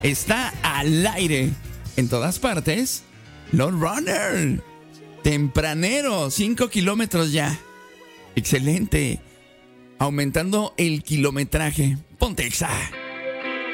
está al aire en todas partes. Lone Runner, tempranero, 5 kilómetros ya. Excelente. Aumentando el kilometraje. Ponte Exa.